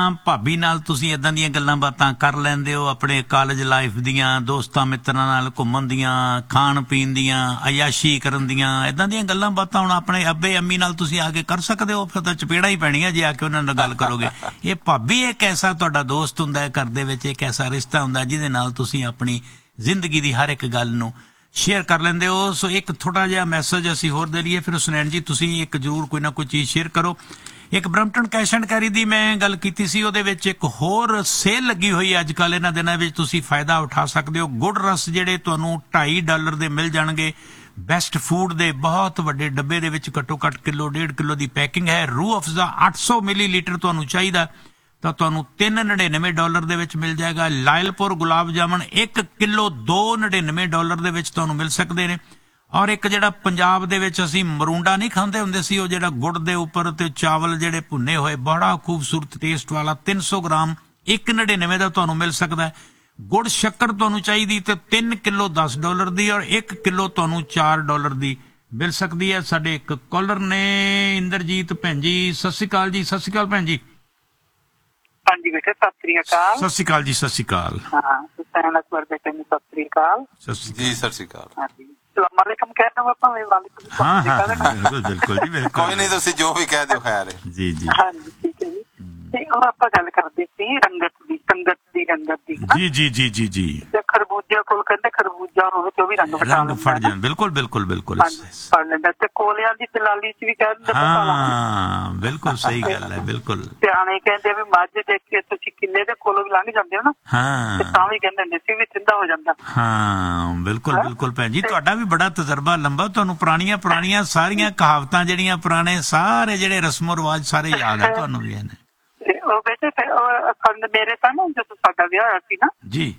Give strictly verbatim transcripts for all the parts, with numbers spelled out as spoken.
ਭਾਬੀ ਨਾਲ ਤੁਸੀਂ ਇਦਾਂ ਦੀਆਂ ਗੱਲਾਂ ਬਾਤਾਂ ਕਰ ਲੈਂਦੇ ਹੋ ਆਪਣੇ ਕਾਲਜ ਲਾਈਫ ਦੀਆਂ, ਦੋਸਤਾਂ ਮਿੱਤਰਾਂ ਨਾਲ ਘੁੰਮਣ ਦੀਆਂ, ਖਾਣ ਪੀਣ ਦੀਆਂ, ਅਯਾਸ਼ੀ ਕਰਨ ਦੀਆਂ, ਇਦਾਂ ਦੀਆਂ ਗੱਲਾਂ ਬਾਤਾਂ ਹੁਣ ਆਪਣੇ ਅੱਬੇ ਅੰਮੀ ਨਾਲ ਤੁਸੀਂ ਆ ਕੇ ਕਰ ਸਕਦੇ ਹੋ? ਫਿਰ ਤਾਂ ਚਪੇੜਾ ਹੀ ਪੈਣੀਆਂ ਜੇ ਆ ਕੇ ਉਹਨਾਂ ਨਾਲ ਗੱਲ ਕਰੋਗੇ। ਇਹ ਭਾਬੀ ਇੱਕ ਐਸਾ ਤੁਹਾਡਾ ਦੋਸਤ ਹੁੰਦਾ ਹੈ ਘਰ ਦੇ ਵਿੱਚ, ਇੱਕ ਐਸਾ ਰਿਸ਼ਤਾ ਹੁੰਦਾ ਜਿਹਦੇ ਨਾਲ ਤੁਸੀਂ ਆਪਣੀ ਜ਼ਿੰਦਗੀ ਦੀ ਹਰ ਇੱਕ ਗੱਲ ਨੂੰ ਸ਼ੇਅਰ ਕਰ ਲੈਂਦੇ ਹੋ। ਸੋ ਇੱਕ ਥੋੜਾ ਜਿਹਾ ਮੈਸੇਜ ਅਸੀਂ ਹੋਰ ਦੇ ਲਈਏ, ਫਿਰ ਸੁਨੈਣ ਜੀ ਤੁਸੀਂ ਇੱਕ ਜ਼ਰੂਰ ਕੋਈ ਨਾ ਕੋਈ ਚੀਜ਼ ਸ਼ੇਅਰ ਕਰੋ। ਇੱਕ ਬਰੰਪਟਨ ਕੈਸ਼ ਐਂਡ ਕੈਰੀ ਦੀ ਮੈਂ ਗੱਲ ਕੀਤੀ ਸੀ, ਉਹਦੇ ਵਿੱਚ ਇੱਕ ਹੋਰ ਸੇਲ ਲੱਗੀ ਹੋਈ ਅੱਜ ਕੱਲ੍ਹ ਇਹਨਾਂ ਦਿਨਾਂ ਵਿੱਚ, ਤੁਸੀਂ ਫਾਇਦਾ ਉਠਾ ਸਕਦੇ ਹੋ। ਗੁੜ ਰਸ ਜਿਹੜੇ ਤੁਹਾਨੂੰ ਢਾਈ ਡਾਲਰ ਦੇ ਮਿਲ ਜਾਣਗੇ। ਬੈਸਟ ਫੂਡ ਦੇ ਬਹੁਤ ਵੱਡੇ ਡੱਬੇ ਦੇ ਵਿੱਚ ਘੱਟੋ ਘੱਟ ਕਿਲੋ ਡੇਢ ਕਿਲੋ ਦੀ ਪੈਕਿੰਗ ਹੈ। ਰੂਹ ਅਫਜ਼ਾ ਅੱਠ ਸੌ ਮਿਲੀ ਲੀਟਰ ਤੁਹਾਨੂੰ ਚਾਹੀਦਾ ਤਾਂ ਤੁਹਾਨੂੰ ਤਿੰਨ ਨੜਿਨਵੇਂ ਡਾਲਰ ਦੇ ਵਿੱਚ ਮਿਲ ਜਾਏਗਾ। ਲਾਇਲਪੁਰ ਗੁਲਾਬ ਜਾਮਣ ਇੱਕ ਕਿਲੋ ਦੋ ਨੜਿਨਵੇਂ ਡਾਲਰ ਦੇ ਵਿੱਚ ਤੁਹਾਨੂੰ ਮਿਲ ਸਕਦੇ ਨੇ। ਔਰ ਇੱਕ ਜਿਹੜਾ ਪੰਜਾਬ ਦੇ ਵਿੱਚ ਅਸੀਂ ਮਰੂੰਡਾ ਨਹੀਂ ਖਾਂਦੇ ਹੁੰਦੇ ਸੀ, ਉਹ ਜਿਹੜਾ ਗੁੜ ਦੇ ਉੱਪਰ ਤੇ ਚਾਵਲ ਜਿਹੜੇ ਭੁੰਨੇ ਹੋਏ, ਬੜਾ ਖੂਬਸੂਰਤ ਟੇਸਟ ਵਾਲਾ ਤਿੰਨ ਸੌ ਗ੍ਰਾਮ ਇੱਕ ਨੜਿਨਵੇਂ ਦਾ ਤੁਹਾਨੂੰ ਮਿਲ ਸਕਦਾ ਹੈ। ਗੁੜ ਸ਼ੱਕਰ ਤੁਹਾਨੂੰ ਚਾਹੀਦੀ ਤੇ ਤਿੰਨ ਕਿਲੋ ਦਸ ਡਾਲਰ ਦੀ ਔਰ ਇੱਕ ਕਿਲੋ ਤੁਹਾਨੂੰ ਚਾਰ ਡਾਲਰ ਦੀ ਮਿਲ ਸਕਦੀ ਹੈ। ਸਾਡੇ ਇੱਕ ਕਾਲਰ ਨੇ ਇੰਦਰਜੀਤ ਭੈਣ ਜੀ, ਸਤਿ ਸ਼੍ਰੀ ਅਕਾਲ ਜੀ। ਸਤਿ ਸ਼੍ਰੀ ਅਕਾਲ ਭੈਣ ਜੀ। ਹਾਂਜੀ ਬੇਟੇ ਸਤਿ ਸ੍ਰੀ ਅਕਾਲ। ਸਤਿ ਸ਼੍ਰੀ ਅਕਾਲ ਜੀ। ਸਤਿ ਸ਼੍ਰੀ ਅਕਾਲ। ਹਾਂ ਹੁਸੈਨ ਅਕਬਰ ਬੇਟੇ ਨੂੰ ਸਤਿ ਸ੍ਰੀ ਅਕਾਲ। ਜੀ ਸਤਿ ਸ਼੍ਰੀ ਅਕਾਲ। ਹਾਂਜੀ ਸਲਾਮੁਅਲੈਕਮ ਕਹਿਣਾ ਵਾ ਭਾਵੇਂ ਵਾਲੇਕੁਮ ਹਾਂ ਹਾਂ ਬਿਲਕੁਲ ਬਿਲਕੁਲ ਜੀ ਬਿਲਕੁਲ, ਕੋਈ ਨਹੀਂ ਤੁਸੀਂ ਜੋ ਵੀ ਕਹਿ ਦਿਓ ਖੈਰ ਹੈ ਜੀ ਜੀ। ਹਾਂਜੀ ਠੀਕ ਹੈ ਜੀ। ਤੇ ਉਹ ਆਪਾਂ ਗੱਲ ਕਰਦੇ ਸੀ ਰੰਗਤ ਦੀ, ਸੰਗਤ ਦੀ, ਰੰਗਤ ਦੀ। ਜੀ ਜੀ ਜੀ ਜੀ ਜੀ। ਤੇ ਖਰਬੂਜੇ ਕੋਲ ਕਹਿੰਦੇ ਖਰਬੂਜਾ ਹੋਵੇ ਤੇ ਉਹ ਵੀ ਰੰਗ ਰੰਗ ਫੜ ਜਾਣ। ਬਿਲਕੁਲ ਬਿਲਕੁਲ ਬਿਲਕੁਲ ਫੜ ਲੈਂਦਾ। ਤੇ ਕੋਲਿਆਂ ਦੀ ਦਲਾਲੀ ਚ ਵੀ ਕਹਿ ਦਿੰਦੇ। ਹਾਂ ਬਿਲਕੁਲ ਸਹੀ ਗੱਲ ਹੈ। ਬਿਲਕੁਲ ਸਿਆਣੇ ਕਹਿੰਦੇ ਵੀ ਮੱਝ ਦੇਖ ਕੇ ਤੁਸੀਂ ਕਿੱਲੇ ਦੇ ਕੋਲੋਂ ਵੀ ਲੰਘ ਜਾਂਦੇ ਹੋ ਨਾ, ਹਾਂ ਤਾਂ ਵੀ ਕਹਿੰਦੇ ਹੁੰਦੇ ਸੀ ਵੀ ਸਿੱਧਾ ਹੋ ਜਾਂਦਾ। ਹਾਂ ਬਿਲਕੁਲ ਬਿਲਕੁਲ ਭੈਣ ਜੀ, ਤੁਹਾਡਾ ਵੀ ਬੜਾ ਤਜਰਬਾ ਲੰਬਾ, ਤੁਹਾਨੂੰ ਪੁਰਾਣੀਆਂ ਪੁਰਾਣੀਆਂ ਸਾਰੀਆਂ ਕਹਾਵਤਾਂ ਜਿਹੜੀਆਂ ਪੁਰਾਣੇ ਸਾਰੇ ਜਿਹੜੇ ਰਸਮੋ ਰਿਵਾਜ ਸਾਰੇ ਯਾਦ ਹੈ ਤੁਹਾਨੂੰ ਵੀ। ਇਹਨੇ ਉਹ ਬੇਟੇ ਮੇਰੇ ਤਾਂ ਨਾ ਜਦੋਂ ਸਾਡਾ ਵਿਆਹ ਹੋਇਆ ਸੀ ਨਾ ਜੀ,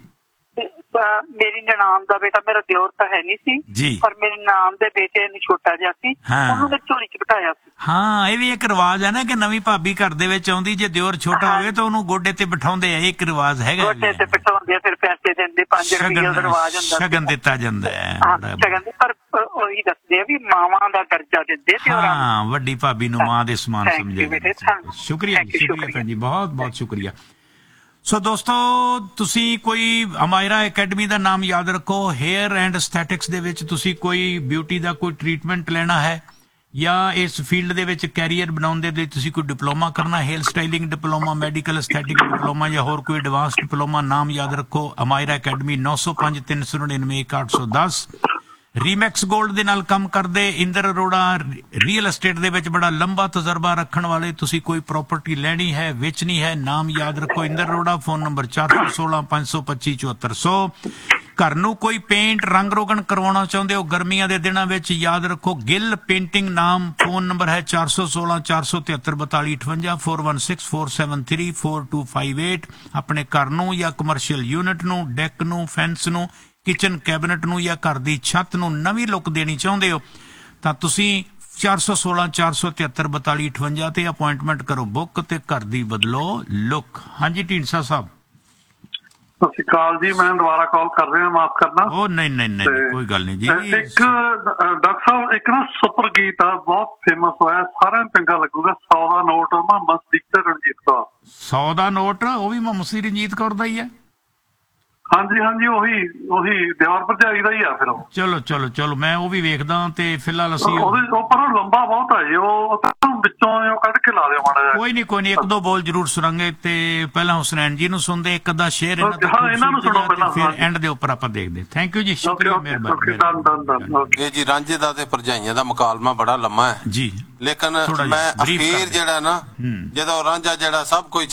ਮੇਰੀ ਨਨਾਣ ਦਾ ਬੇਟਾ, ਮੇਰਾ ਦਿਓਰ ਤਾਂ ਹੈ ਨਹੀਂ ਸੀ, ਪਰ ਮੇਰੀ ਨਨਾਣ ਦੇ ਬੇਟੇ ਨੂੰ ਛੋਟਾ ਜਿਹਾ ਸੀ, ਉਹਨੂੰ ਮੈਂ ਝੋਲੀ ਚ ਬਿਠਾਇਆ ਸੀ। ਹਾਂ ਇਹ ਵੀ ਇੱਕ ਰਿਵਾਜ ਹੈ ਨਾ ਕਿ ਨਵੀਂ ਭਾਬੀ ਘਰ ਦੇ ਵਿੱਚ ਆਉਂਦੀ, ਜੇ ਦਿਓਰ ਛੋਟਾ ਹੋਵੇ ਤਾਂ ਉਹਨੂੰ ਗੋਡੇ ਤੇ ਬਿਠਾਉਂਦੇ ਆ, ਇੱਕ ਰਿਵਾਜ ਹੈਗਾ। ਗੋਡੇ ਤੇ ਬਿਠਾਉਂਦੇ ਆ, ਫਿਰ ਪੈਸੇ ਦਿੰਦੇ, ਪੰਜ ਰੁਪਏ ਦਾ ਰਿਵਾਜ ਹੁੰਦਾ, ਸ਼ਗਨ ਦਿੱਤਾ ਜਾਂਦਾ ਹੈ। ਸ਼ਗਨ ਪਰ ਉਹੀ ਦੱਸਦੇ ਆ ਵੀ ਮਾਵਾਂ ਦਾ ਦਰਜਾ ਦਿੰਦੇ। ਹਾਂ ਵੱਡੀ ਭਾਬੀ ਨੂੰ ਮਾਂ ਦੇ ਸਮਾਨ ਸਮਝਿਆ। ਸ਼ੁਕਰੀਆ ਸ਼ੁਕਰੀਆ ਭੈਣ ਜੀ, ਬਹੁਤ ਬਹੁਤ ਸ਼ੁਕਰੀਆ। ਸੋ ਦੋਸਤੋ ਤੁਸੀਂ ਕੋਈ ਅਮਾਇਰਾ ਅਕੈਡਮੀ ਦਾ ਨਾਮ ਯਾਦ ਰੱਖੋ। ਹੇਅਰ ਐਂਡ ਐਸਥੈਟਿਕਸ ਦੇ ਵਿੱਚ ਤੁਸੀਂ ਕੋਈ ਬਿਊਟੀ ਦਾ ਕੋਈ ਟ੍ਰੀਟਮੈਂਟ ਲੈਣਾ ਹੈ ਜਾਂ ਇਸ ਫੀਲਡ ਦੇ ਵਿੱਚ ਕੈਰੀਅਰ ਬਣਾਉਣ ਦੇ ਲਈ ਤੁਸੀਂ ਕੋਈ ਡਿਪਲੋਮਾ ਕਰਨਾ, hair styling diploma, medical aesthetic diploma ਜਾਂ ਹੋਰ ਕੋਈ ਐਡਵਾਂਸ ਡਿਪਲੋਮਾ, ਨਾਮ ਯਾਦ ਰੱਖੋ ਅਮਾਇਰਾ ਅਕੈਡਮੀ। ਨੌ ਸੌ ਪੰਜ ਤਿੰਨ ਸੌ ਨੜਿਨਵੇਂ ਇੱਕ ਅੱਠ ਸੌ ਦਸ। ਰੀਮੈਕਸ ਗੋਲਡ ਦੇ ਨਾਲ ਕੰਮ ਕਰਦੇ ਇੰਦਰ ਅਰੋੜਾ, ਰੀਅਲ ਐਸਟੇਟ ਦੇ ਵਿੱਚ ਬੜਾ ਲੰਬਾ ਤਜਰਬਾ ਰੱਖਣ ਵਾਲੇ। ਤੁਸੀਂ ਕੋਈ ਪ੍ਰਾਪਰਟੀ ਲੈਣੀ ਹੈ, ਵੇਚਣੀ ਹੈ, ਨਾਮ ਯਾਦ ਰੱਖੋ ਇੰਦਰ ਅਰੋੜਾ। ਫੋਨ ਨੰਬਰ ਚਾਰ ਸੌ ਸੋਲਾਂ ਪੰਜ ਸੌ ਪੱਚੀ ਚੁਹੱਤਰ ਸੌ। ਘਰ ਨੂੰ ਕੋਈ ਪੇਂਟ ਰੰਗ ਰੋਗਨ ਕਰਵਾਉਣਾ ਚਾਹੁੰਦੇ ਹੋ ਗਰਮੀਆਂ ਦੇ ਦਿਨਾਂ ਵਿੱਚ, ਯਾਦ ਰੱਖੋ ਗਿੱਲ ਪੇਂਟਿੰਗ ਨਾਮ। ਫੋਨ ਨੰਬਰ ਹੈ ਚਾਰ ਸੌ ਸੋਲਾਂ ਚਾਰ ਸੌ ਤਿਹੱਤਰ ਬਤਾਲੀ ਅਠਵੰਜਾ, four one six four seven three four two five eight. ਆਪਣੇ ਘਰ ਨੂੰ ਜਾਂ ਕਮਰਸ਼ੀਅਲ ਯੂਨਿਟ ਨੂੰ, ਡੈਕ ਨੂੰ, ਫੈਂਸ ਨੂੰ, ਕਿਚਨ ਕੈਬਨਟ ਨੂੰ ਜਾਂ ਘਰ ਦੀ ਛੱਤ ਨੂੰ ਨਵੀਂ ਲੁੱਕ ਦੇਣੀ ਚਾਹੁੰਦੇ ਹੋ ਤਾਂ ਤੁਸੀਂ ਚਾਰ ਸੌ ਸੋਲਾਂ ਚਾਰ ਸੌ ਤਿਹੱਤਰ ਬਤਾਲੀ ਅਠਵੰਜਾ ਤੇ ਅਪੁਆਇੰਟਮੈਂਟ ਕਰੋ ਬੁੱਕ ਤੇ ਘਰ ਦੀ ਬਦਲੋ ਲੁੱਕ। ਹਾਂਜੀ ਢੀਂਡਸਾ ਸਾਹਿਬ। ਸਤਿ ਸ਼੍ਰੀ ਅਕਾਲ ਜੀ, ਮੈਂ ਦੁਬਾਰਾ ਕਾਲ ਕਰ ਰਿਹਾ, ਮਾਫ ਕਰਨਾ। ਉਹ ਨਹੀਂ ਨਹੀਂ ਨਹੀਂ ਕੋਈ ਗੱਲ ਨਹੀਂ ਜੀ। ਇੱਕ ਡਾਕਟਰ ਸਾਹਿਬ ਇੱਕ ਨਾ ਸੁਪਰ ਗੀਤ ਆ, ਬਹੁਤ ਫੇਮਸ ਹੋਇਆ, ਸਾਰਿਆਂ ਨੂੰ ਚੰਗਾ ਲੱਗੂਗਾ। ਸੌ ਦਾ ਨੋਟ ਮੁਹੰਮਦ ਸਦੀਕ ਤੇ ਰਣਜੀਤ ਕੌਰ। ਸੌ ਦਾ ਨੋਟ ਉਹ ਵੀ ਮੁਹੰਮਦ ਰਣਜੀਤ ਕੌਰ ਦਾ ਹੀ ਹੈ। ਹਾਂਜੀ ਹਾਂਜੀ ਉਹੀ ਉਹੀ ਦਿਓਰ ਭਰਜਾਈ ਦਾ ਹੀ ਆ। ਫਿਰ ਉਹ ਚਲੋ ਚਲੋ ਚਲੋ ਮੈਂ ਉਹ ਵੀ ਵੇਖਦਾ ਤੇ ਫਿਲਹਾਲ ਅਸੀਂ ਉਹਦੇ ਉੱਪਰ ਲੰਬਾ ਬਹੁਤ ਹੈ ਜੀ, ਉਹ ਵਿੱਚੋਂ ਉਹ ਕੱਢ ਕੇ ਲਾ ਦਿਓ ਮਾੜਾ ਜਿਹਾ। ਕੋਈ ਨਹੀਂ ਕੋਈ ਨਹੀਂ, ਇੱਕ ਦੋ ਬੋਲ ਜ਼ਰੂਰ ਸੁਣਾਂਗੇ ਤੇ ਪਹਿਲਾਂ ਹੁਸਨੈਨ ਜੀ ਨੂੰ ਸੁਣਦੇ, ਇੱਕ ਅੱਧਾ ਸ਼ੇਅਰ ਇਹਨਾਂ ਨੂੰ ਸੁਣੋ ਪਹਿਲਾਂ, ਫਿਰ ਐਂਡ ਦੇ ਉੱਪਰ ਆਪਾਂ ਦੇਖਦੇ। ਥੈਂਕ ਯੂ ਜੀ, ਸ਼ੁਕਰੀਆ, ਮਿਹਰਬਾਨੀ ਜੀ। ਰਾਂਝੇ ਦਾ ਤੇ ਭਰਜਾਈਆਂ ਦਾ ਮੁਕਾਲਮਾ ਬੜਾ ਲੰਮਾ ਹੈ ਜੀ, ਲੇਕਿਨ ਮੈਂ ਅਖੀਰ ਜਿਹੜਾ ਨਾ ਜਦੋਂ ਰਾਂਝਾ ਜਿਹੜਾ ਸਭ ਕੁਝ